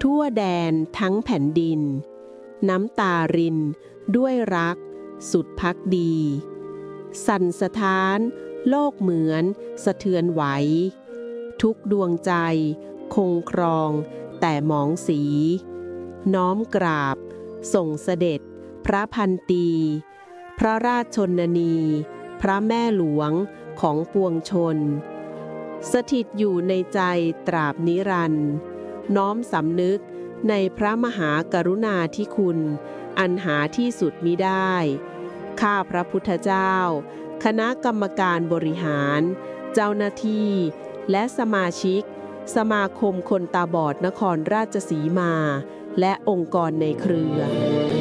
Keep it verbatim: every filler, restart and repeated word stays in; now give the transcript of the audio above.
ทั่วแดนทั้งแผ่นดินน้ำตารินด้วยรักสุดภักดีสั่นสะท้านโลกเหมือนสะเทือนไหวทุกดวงใจคงครองแต่หมองสีน้อมกราบส่งเสด็จพระพันตีพระราชชนนีพระแม่หลวงของปวงชนสถิตอยู่ในใจตราบนิรันดร์น้อมสำนึกในพระมหากรุณาธิคุณอันหาที่สุดมิได้ข้าพระพุทธเจ้าคณะกรรมการบริหารเจ้าหน้าที่และสมาชิกสมาคมคนตาบอดนครราชสีมาและองค์กรในเครือ